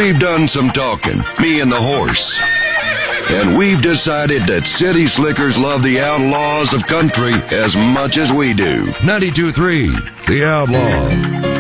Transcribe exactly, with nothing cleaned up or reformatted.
We've done some talking, me and the horse. And we've decided that city slickers love the outlaws of country as much as we do. ninety-two point three, The Outlaw.